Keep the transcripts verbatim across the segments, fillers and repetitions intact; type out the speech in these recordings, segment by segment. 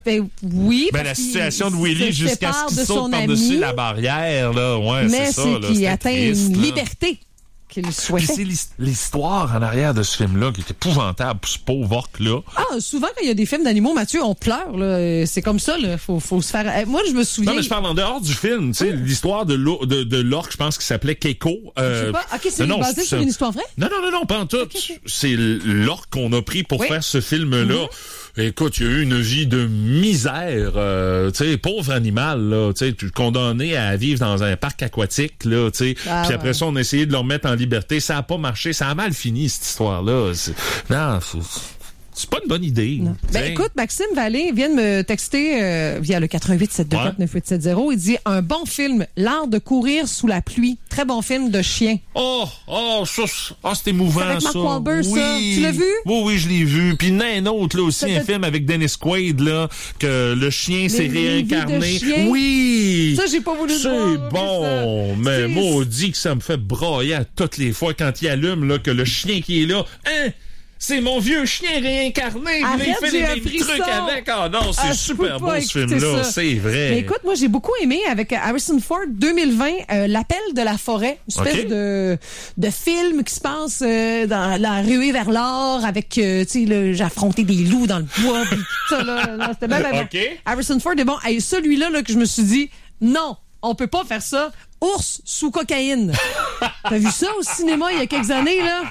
Ben oui. Ben la situation de Willy jusqu'à ce qu'il saute par-dessus la barrière, là. Ouais, mais c'est ça. Mais c'est qu'il atteint triste, une là. liberté qu'il souhaitait. Puis c'est l'histoire en arrière de ce film-là qui est épouvantable pour ce pauvre orque-là. Ah, souvent, quand il y a des films d'animaux, Mathieu, on pleure, là. C'est comme ça, là. Faut, faut se faire... Moi, je me souviens... Non, mais je parle en dehors du film, tu sais, oui. l'histoire de, de, de l'orque, je pense qu'il s'appelait Keiko. Euh, je sais pas. OK, c'est basé sur une histoire vraie? Non, non, non, non, pas en tout. Okay, okay. C'est l'orque qu'on a pris pour oui. faire ce film-là. Mm-hmm. Écoute, il y a eu une vie de misère, euh, tu sais, pauvre animal, là, tu sais, condamné à vivre dans un parc aquatique, là, tu sais. Ah, puis après ouais. ça, on a essayé de le remettre en liberté. Ça a pas marché, ça a mal fini, cette histoire-là. Non, faut... c'est pas une bonne idée. Ben écoute, Maxime Vallée vient de me texter euh, via le quatre un huit sept deux quatre neuf huit sept zéro. Il dit un bon film, L'art de courir sous la pluie. Très bon film de chien. Oh, oh, ça, oh, c'est émouvant, avec Mark ça. Wahlberg, oui. ça. Tu l'as vu? Oui, oui, je l'ai vu. Puis il y en a un autre, là, aussi, un film avec Dennis Quaid, là, que le chien s'est réincarné. Oui! Ça, j'ai pas voulu le voir. C'est bon, mais maudit que ça me fait brailler à toutes les fois quand il allume, là, que le chien qui est là, hein? C'est mon vieux chien réincarné. Arrête, il fait les mêmes trucs ça. avec. Ah non, c'est ah, super beau ce film-là. C'est vrai. Mais écoute, moi, j'ai beaucoup aimé avec Harrison Ford deux mille vingt, euh, L'appel de la forêt. Une espèce okay. de, de film qui se passe euh, dans la ruée vers l'or avec, euh, tu sais, j'ai affronté des loups dans le bois pis tout ça, là. Non, c'était même okay. Harrison Ford est bon. Et celui-là, là, que je me suis dit, non, on peut pas faire ça. Ours sous cocaïne. T'as vu ça au cinéma il y a quelques années, là?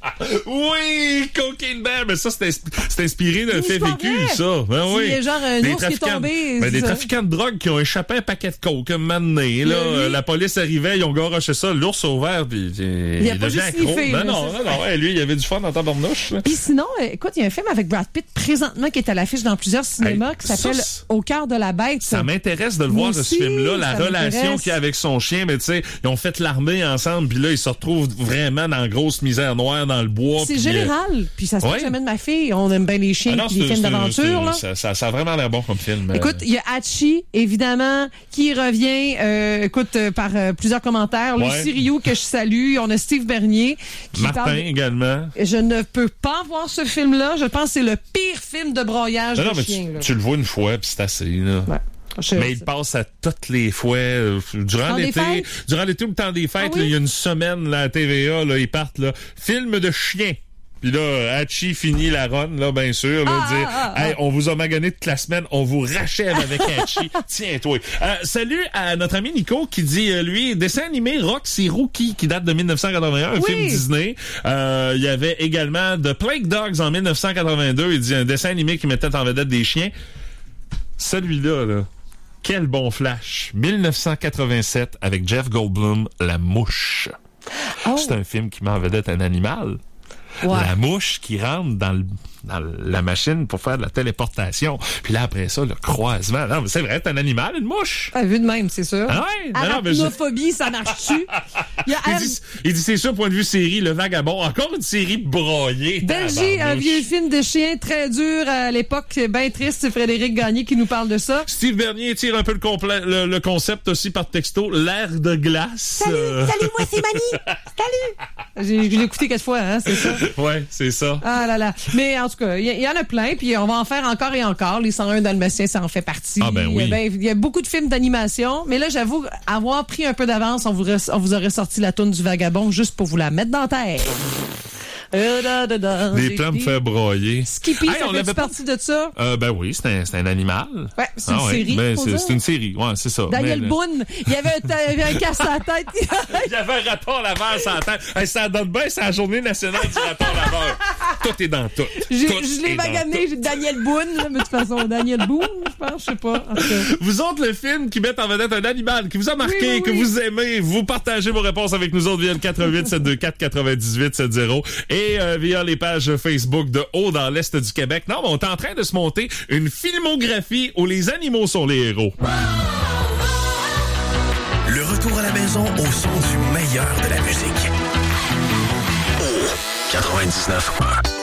Oui, Cocaine Bear, mais ça, c'est inspiré d'un fait vécu, vrai. ça. Ben oui. C'est genre un des ours qui est tombé. Ben, des trafiquants de drogue qui ont échappé un paquet de coke un moment donné, là. Oui. La police arrivait, ils ont garoché ça, l'ours au vert, puis il, il, il devient accro. Ben non, non, non, ouais, lui, il avait du fun dans ta barnouche. Puis sinon, écoute, il y a un film avec Brad Pitt présentement qui est à l'affiche dans plusieurs cinémas hey, qui s'appelle Au cœur de la bête. Ça m'intéresse de le voir, ce film-là, la relation qu'il y a avec son chien, mais tu sais, ils ont fait l'armée ensemble, puis là, ils se retrouvent vraiment dans la grosse misère noire dans le bois. C'est général. Euh... Puis ça se passe jamais de ma fille. On aime bien les chiens et ah les films d'aventure. Ça, ça, ça a vraiment l'air bon comme film. Écoute, il y a Hachi, évidemment, qui revient, euh, écoute, euh, par euh, plusieurs commentaires. Ouais. Lucie Rioux, que je salue. On a Steve Bernier. Qui Martin parle... également. Je ne peux pas voir ce film-là. Je pense que c'est le pire film de broyage non, de non, chien. Tu, là. tu le vois une fois, puis c'est assez. Là. Ouais. Je mais il passe à toutes les fois euh, durant l'été, durant l'été ou le temps des fêtes, il ah oui? y a une semaine là, à T V A, là, ils partent là, film de chien. Puis là, Hachi finit la run, là, bien sûr, là, ah, dire ah, ah, hey, on vous a magané toute la semaine, on vous rachève avec Hachi. Tiens, toi. Euh, salut à notre ami Nico qui dit, euh, lui, dessin animé Roxy Rookie qui date de dix-neuf cent quatre-vingt-un, un oui. film Disney. Euh, il y avait également The Plague Dogs en dix-neuf cent quatre-vingt-deux. Il dit un dessin animé qui mettait en vedette des chiens. Celui-là, là. Quel bon flash! dix-neuf cent quatre-vingt-sept avec Jeff Goldblum, La Mouche. Oh. C'est un film qui met en vedette un animal. Ouais. La mouche qui rentre dans, le, dans la machine pour faire de la téléportation. Puis là, après ça, le croisement. Non, mais c'est vrai, c'est un animal, une mouche. Ah, vu de même, c'est sûr. Ah ouais? Arachnophobie, je... ça marche-tu? Il, y a il, dit, il dit, c'est sûr, point de vue série, Le Vagabond. Encore une série broyée. Belgique, un vieux film de chien très dur à l'époque, bien triste. C'est Frédéric Gagné qui nous parle de ça. Steve Bernier tire un peu le, complet, le, le concept aussi par texto. L'air de glace. Salut, euh... salut, moi c'est Mani. Salut. J'ai, je l'ai écouté quatre fois, hein, c'est ça? Ouais, c'est ça. Ah là là. Mais en tout cas, il y, y en a plein, puis on va en faire encore et encore. Les cent un Dalmatiens, ça en fait partie. Ah ben oui. Il y a, ben, y a beaucoup de films d'animation, mais là, j'avoue, avoir pris un peu d'avance, on vous, on vous aurait sorti la toune du Vagabond juste pour vous la mettre dans la tête. Les plans me fait broyer. Skippy, hey, ça fait pas... partie de ça? Euh, ben oui, c'est un, un animal. Ouais, c'est ah, une ouais. série. Ben, c'est, c'est une série, ouais, c'est ça. Daniel mais, Boone, il y avait un, il y avait un casse à la tête. Il y avait un raton laveur sur la tête. Hey, ça donne bien, c'est la journée nationale du raton laveur. Tout est dans tout. J'ai, tout je l'ai magané, j'ai Daniel Boone, là, mais de toute façon, Daniel Boone, je pense, je sais pas. En tout cas. Vous autres, le film qui met en vedette un animal qui vous a marqué, oui, oui, que oui. vous aimez, vous partagez vos réponses avec nous autres via le quatre huit sept deux quatre neuf huit sept zéro et euh, via les pages Facebook de Haut dans l'Est du Québec. Non, mais on est en train de se monter une filmographie où les animaux sont les héros. Le retour à la maison au son du meilleur de la musique. Haut quatre-vingt-dix-neuf.